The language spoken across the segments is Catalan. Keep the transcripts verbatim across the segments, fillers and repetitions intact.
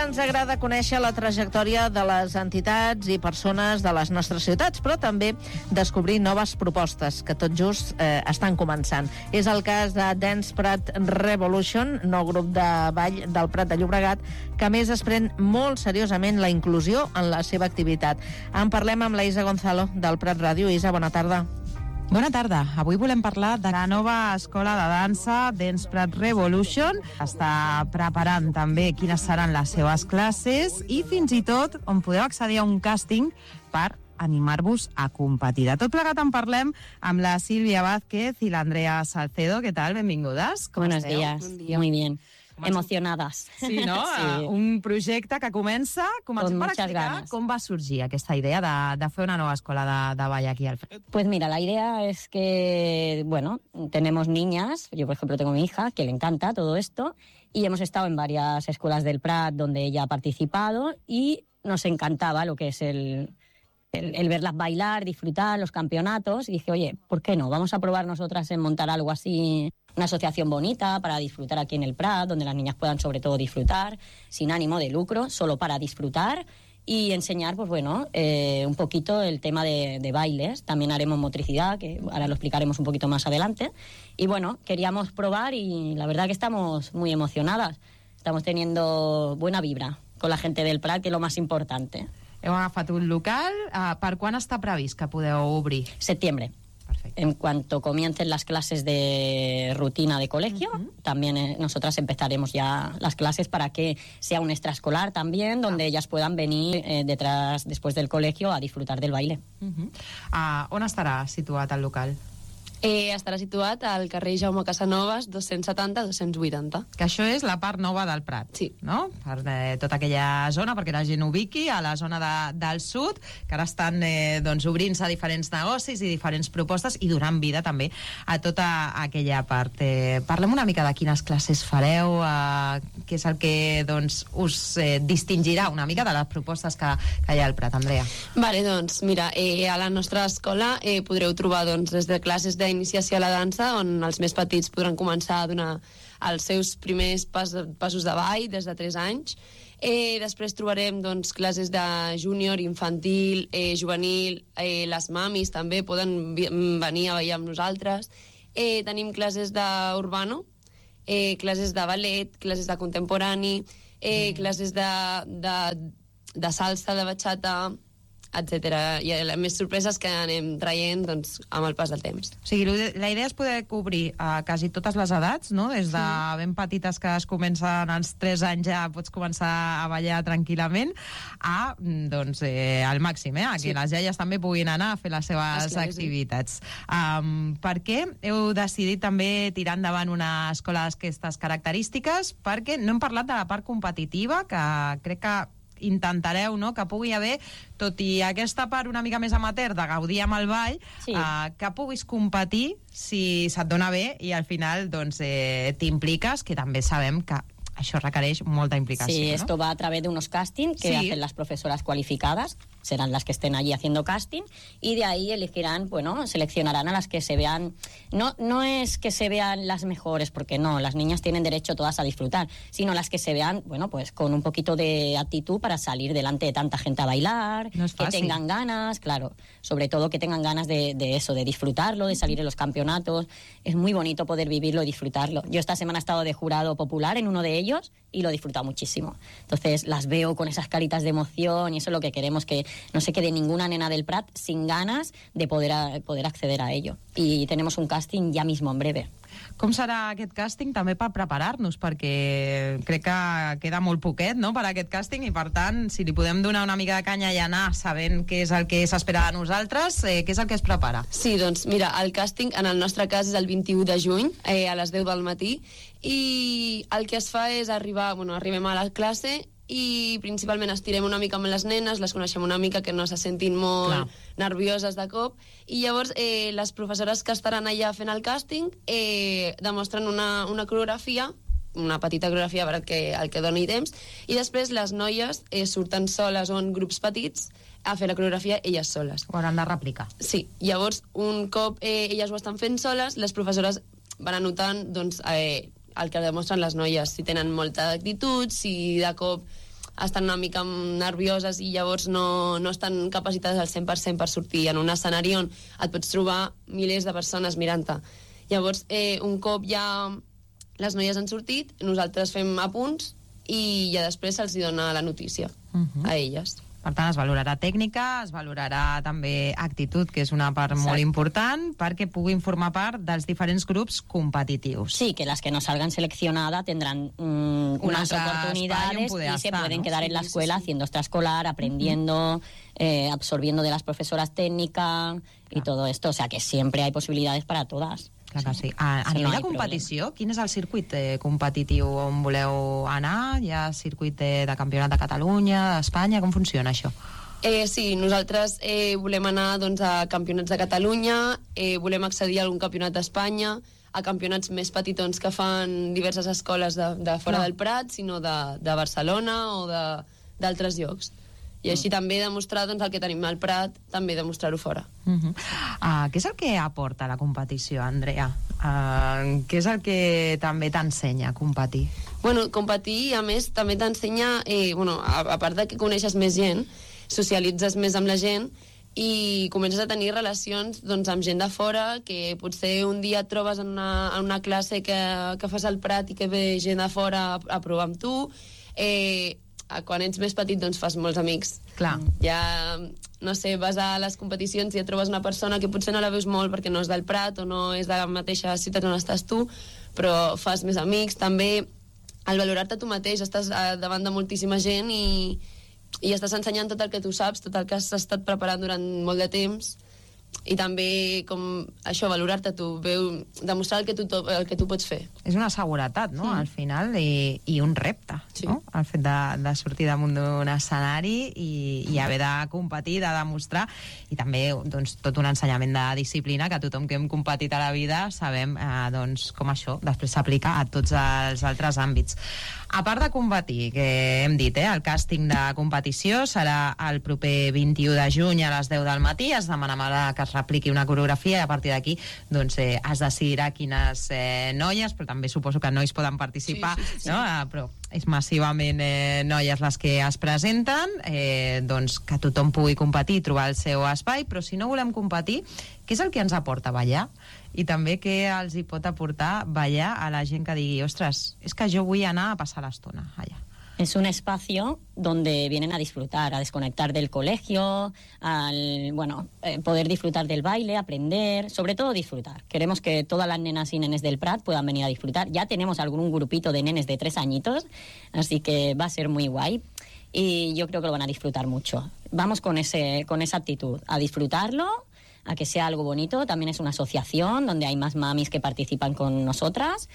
ens agrada conèixer la trajectòria de les entitats i persones de les nostres ciutats, però també descobrir noves propostes que tot just eh, estan començant. És el cas de Dance Prat Revolution, nou grup de ball del Prat de Llobregat, que a més es pren molt seriosament la inclusió en la seva activitat. En parlem amb la Isa Gonzalo del Prat Ràdio. Isa, bona tarda. Bona tarda. Avui volem parlar de la nova escola de dansa Dance Prat Revolution. Està preparant també quines seran les seves classes i fins i tot on podeu accedir a un càsting per animar-vos a competir. De tot plegat en parlem amb la Sílvia Vázquez i l'Andrea Salcedo. ¿Qué tal? Benvingudes. Com Buenos esteu? días. Bon dia. Muy bien. Emocionades. Sí, no? Sí. Un projecte que comença, comencem per explicar ganas. Com va sorgir aquesta idea de, de fer una nova escola de, de ball aquí al Prat. Pues mira, la idea es que, bueno, tenemos niñas, yo por ejemplo tengo mi hija, que le encanta todo esto, y hemos estado en varias escuelas del Prat donde ella ha participado, y nos encantaba lo que es el... El, el verlas bailar, disfrutar, los campeonatos, y dije, oye, ¿por qué no? Vamos a probar nosotras en montar algo así, una asociación bonita para disfrutar aquí en el Prat, donde las niñas puedan sobre todo disfrutar, sin ánimo de lucro, solo para disfrutar y enseñar, pues bueno, eh, un poquito el tema de, de bailes. También haremos motricidad, que ahora lo explicaremos un poquito más adelante. Y bueno, queríamos probar y la verdad que estamos muy emocionadas. Estamos teniendo buena vibra con la gente del Prat, que es lo más importante. Heu agafat un local. Uh, per quan està previst que podeu obrir? Septiembre. Perfecto. En cuanto comiencen las clases de rutina de colegio, uh-huh. también eh, nosotras empezaremos ya las clases para que sea un extraescolar también, donde ah. ellas puedan venir eh, detrás, después del colegio, a disfrutar del baile. Uh-huh. Uh, on estarà situat el local? Eh, estarà situat al carrer Jaume Casanovas, dos-cents setanta a dos-cents vuitanta. Que això és la part nova del Prat, sí. no? Per eh, tota aquella zona, perquè la gent ubiqui a la zona de, del sud, que ara estan eh, doncs, obrint-se diferents negocis i diferents propostes i donant vida també a tota aquella part. Eh, parlem una mica de quines classes fareu, eh, què és el que doncs, us eh, distingirà una mica de les propostes que, que hi ha al Prat, Andrea. Vale, doncs, mira, eh, a la nostra escola eh, podreu trobar doncs, des de classes de iniciació a la dansa, on els més petits podran començar a donar els seus primers pas, passos de ball des de tres anys. Eh, després trobarem doncs, classes de júnior, infantil, eh, juvenil, eh, les mamis també poden vi- venir a ballar amb nosaltres. Eh, tenim classes d'urbano, eh, classes de ballet, classes de contemporani, eh, mm. classes de, de, de salsa, de bachata, etcètera. I les més sorpreses que anem traient doncs, amb el pas del temps. O sigui, la idea és poder cobrir a quasi totes les edats, no? Des de sí. ben petites que es comencen als tres anys ja pots començar a ballar tranquil·lament a, doncs, eh, al màxim, eh? A que sí. les iaies també puguin anar a fer les seves Esclar, activitats. Sí. Um, per què heu decidit també tirar endavant una escola d'aquestes característiques? Perquè no hem parlat de la part competitiva, que crec que intentareu, no?, que pugui haver, tot i aquesta part una mica més amateur de gaudir amb el ball, sí. eh, que puguis competir si se't dona bé i al final doncs, eh, t'impliques, que també sabem que això requereix molta implicació. Sí, ¿no? esto va a través de unos castings que sí. hacen las profesoras cualificadas, serán las que estén allí haciendo casting, y de ahí elegirán, bueno, seleccionarán a las que se vean, no, no es que se vean las mejores, porque no, las niñas tienen derecho todas a disfrutar, sino las que se vean, bueno, pues con un poquito de actitud para salir delante de tanta gente a bailar, no es que fácil. tengan ganas, claro, sobre todo que tengan ganas de, de eso, de disfrutarlo, de salir en los campeonatos. Es muy bonito poder vivirlo y disfrutarlo. Yo esta semana he estado de jurado popular en uno de ellos y lo he disfrutado muchísimo. Entonces las veo con esas caritas de emoción y eso es lo que queremos, que no se quede ninguna nena del Prat sin ganas de poder, a, poder acceder a ello. Y tenemos un casting ya mismo, en breve. Com serà aquest càsting també per preparar-nos, perquè crec que queda molt poquet, no?, per a aquest càsting, i per tant, si li podem donar una mica de canya i anar sabent què és el que s'espera de nosaltres, eh, què és el que es prepara? Sí, doncs mira, el càsting en el nostre cas és el vint-i-u de juny eh, a les deu del matí, i el que es fa és arribar, bueno, arribem a la classe i principalment estirem una mica amb les nenes, les coneixem una mica, que no se sentin molt Clar. nervioses de cop, i llavors eh, les professores que estaran allà fent el càsting eh, demostren una, una coreografia, una petita coreografia per que, el que doni temps, i després les noies eh, surten soles o en grups petits a fer la coreografia elles soles. Ho hauran de replicar. Sí, llavors un cop eh, elles ho estan fent soles, les professores van anotant doncs, eh, el que demostren les noies, si tenen molta actitud, si de cop estan una mica nervioses i llavors no, no estan capacitades al cent per cent per sortir en un escenari on et pots trobar milers de persones mirant-te. Llavors, eh, un cop ja les noies han sortit, nosaltres fem apunts i ja després se'ls dona la notícia uh-huh. a elles. Per tant, es valorarà tècnica, es valorarà també actitud, que és una part Exacte. molt important, perquè puguin formar part dels diferents grups competitius. Sí, que las que no salgan seleccionadas tendrán mmm, unas oportunidades y estar, se pueden ¿no? quedar sí, en la escuela sí, sí. haciendo extraescolar, aprendiendo, uh-huh. eh, absorbiendo de las profesoras técnica y ah. todo esto. O sea, que siempre hay posibilidades para todas. Clar que sí. A, a sí, nivell no de competició, problema. Quin és el circuit eh, competitiu on voleu anar? Hi ha circuit de, de campionat de Catalunya, d'Espanya? Com funciona això? Eh, sí, nosaltres eh, volem anar doncs, a campionats de Catalunya, eh, volem accedir a algun campionat d'Espanya, a campionats més petitons que fan diverses escoles de, de fora no. del Prat, sinó de, de Barcelona o d'altres llocs. I així també demostrar doncs, el que tenim al Prat, també demostrar-ho fora. Uh-huh. Uh, què és el que aporta la competició, Andrea? Uh, què és el que també t'ensenya a competir? Bueno, competir, a més, també t'ensenya, eh, bueno, a, a part de que coneixes més gent, socialitzes més amb la gent i comences a tenir relacions doncs, amb gent de fora, que potser un dia et trobes en una, en una classe que, que fas al Prat i que ve gent de fora a, a provar amb tu. Eh, quan ets més petit doncs fas molts amics. Clar. Ja, no sé, vas a les competicions i et trobes una persona que potser no la veus molt perquè no és del Prat o no és de la mateixa ciutat on estàs tu, però fas més amics. També al valorar-te tu mateix estàs davant de moltíssima gent i, i estàs ensenyant tot el que tu saps, tot el que has estat preparant durant molt de temps. I també, com això, valorar-te tu, veu, demostrar el que, tu, el que tu pots fer. És una seguretat, no?, mm. al final, i, i un repte, sí. no?, el fet de, de sortir damunt d'un escenari i, i haver de competir, de demostrar, i també doncs, tot un ensenyament de disciplina que tothom que hem competit a la vida sabem eh, doncs, com això després s'aplica a tots els altres àmbits. A part de competir, que hem dit, eh, el càsting de competició serà el proper vint-i-u de juny a les deu del matí, es demanarà que es repliqui una coreografia i a partir d'aquí doncs, eh, es decidirà quines eh, noies, però també suposo que nois poden participar, sí, sí, sí. no? Eh, però és massivament eh, noies les que es presenten, eh, doncs que tothom pugui competir, trobar el seu espai, però si no volem competir, què és el que ens aporta ballar? I també què els hi pot aportar ballar a la gent que digui, ostres, és que jo vull anar a passar l'estona allà. Es un espacio donde vienen a disfrutar, a desconectar del colegio, al bueno, eh, poder disfrutar del baile, aprender, sobre todo disfrutar. Queremos que todas las nenas y nenes del Prat puedan venir a disfrutar. Ya tenemos algún grupito de nenes de tres añitos, así que va a ser muy guay. Y yo creo que lo van a disfrutar mucho. Vamos con, ese, con esa actitud, a disfrutarlo, a que sea algo bonito. También es una asociación donde hay más mamis que participan con nosotras.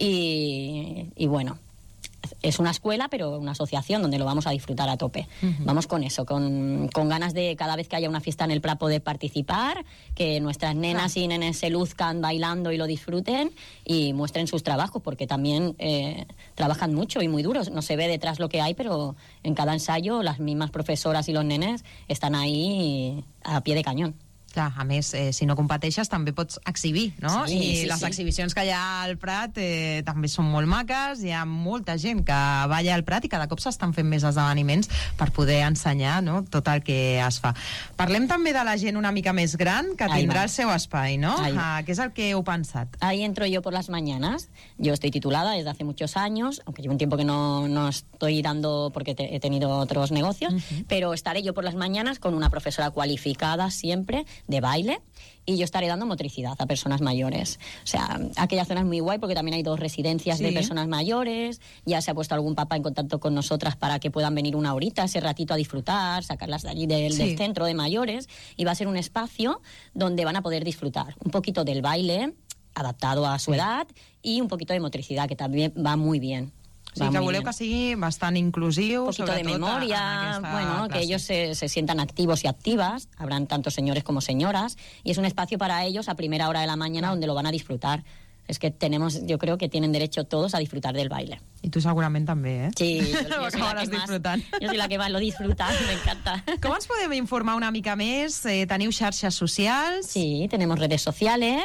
Y, y bueno... es una escuela, pero una asociación donde lo vamos a disfrutar a tope. Uh-huh. Vamos con eso, con, con ganas de cada vez que haya una fiesta en el Prat poder participar, que nuestras nenas uh-huh. y nenes se luzcan bailando y lo disfruten y muestren sus trabajos, porque también eh, trabajan mucho y muy duros. No se ve detrás lo que hay, pero en cada ensayo las mismas profesoras y los nenes están ahí a pie de cañón. Clar, a més, eh, si no competeixes també pots exhibir, no? Sí, I sí, les sí. exhibicions que hi ha al Prat eh, també són molt maques, hi ha molta gent que balla al Prat i cada cop s'estan fent més esdeveniments per poder ensenyar, no?, tot el que es fa. Parlem també de la gent una mica més gran que tindrà el seu espai, ¿no? Ah, què és el que heu pensat? Ahí entro yo por las mañanas. Yo estoy titulada desde hace muchos años, aunque llevo un tiempo que no, no estoy dando porque te, he tenido otros negocios, uh-huh. pero estaré yo por las mañanas con una profesora cualificada siempre de baile, y yo estaré dando motricidad a personas mayores. O sea, aquella zona es muy guay porque también hay dos residencias sí. de personas mayores, ya se ha puesto algún papá en contacto con nosotras para que puedan venir una horita, ese ratito a disfrutar, sacarlas de allí del, sí. del centro de mayores, y va a ser un espacio donde van a poder disfrutar un poquito del baile adaptado a su sí. edad y un poquito de motricidad, que también va muy bien. Sí, que voleu que sigui bastant inclusiu. Un poquito de memoria, bueno, que ellos se, se sientan activos y activas, habrán tanto señores como señoras, y es un espacio para ellos a primera hora de la mañana donde lo van a disfrutar. Es que tenemos, yo creo que tienen derecho todos a disfrutar del baile. I tu segurament també, eh? Sí, yo, yo, soy la que más, yo soy la que más lo disfruta, me encanta. Com ens podem informar una mica més? Eh, teniu xarxes socials? Sí, tenemos redes sociales.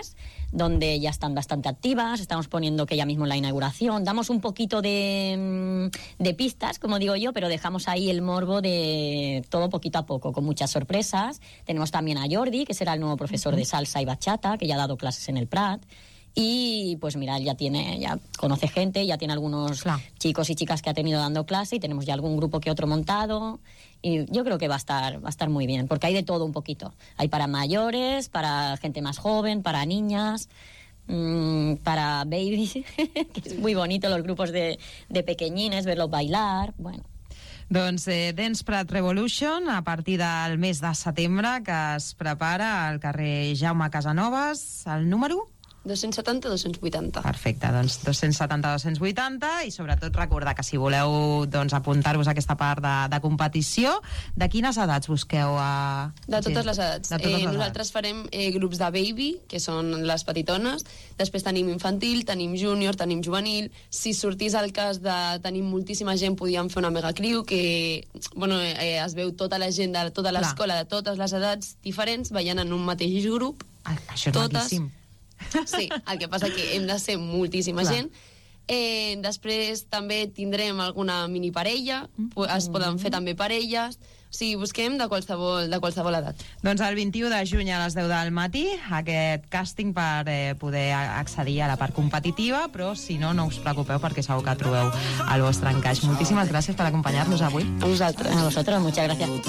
donde ya están bastante activas. Estamos poniendo que ya mismo en la inauguración damos un poquito de, de pistas, como digo yo, pero dejamos ahí el morbo de todo poquito a poco, con muchas sorpresas. Tenemos también a Jordi, que será el nuevo profesor uh-huh. de salsa y bachata, que ya ha dado clases en el Prat. Y pues mira, él ya tiene, ya conoce gente, ya tiene algunos claro. chicos y chicas que ha tenido dando clase, y tenemos ya algún grupo que otro montado, y yo creo que va a estar va a estar muy bien, porque hay de todo un poquito. Hay para mayores, para gente más joven, para niñas, mmm, para babies, que es muy bonito los grupos de, de pequeñines, verlos bailar, bueno. Doncs eh, Dance Prat Revolution, a partir del mes de setembre, que es prepara al carrer Jaume Casanovas, el número... dos-cents setanta dos-cents vuitanta. Perfecte, doncs dos-cents setanta dos-cents vuitanta, i sobretot recordar que si voleu doncs, apuntar-vos a aquesta part de, de competició, de quines edats busqueu? A... De totes les edats. De totes eh, les nosaltres edats. farem eh, grups de baby, que són les petitones, després tenim infantil, tenim júnior, tenim juvenil. Si sortís el cas de tenir moltíssima gent, podíem fer una mega crew, que bueno, eh, es veu tota la gent de tota l'escola, de totes les edats diferents, veient en un mateix grup. Ah, això és totes. maquíssim. Sí, el que passa que hem de ser moltíssima Clar. gent. Eh, després també tindrem alguna mini parella, mm. es poden fer també parelles, o sigui, busquem de qualsevol, de qualsevol edat. Doncs el vint-i-u de juny a les deu del matí, aquest càsting per eh, poder accedir a la part competitiva, però si no, no us preocupeu, perquè segur que trobeu el vostre encaix. Moltíssimes gràcies per acompanyar-nos avui. A vosaltres. A vosotros, muchas gracias.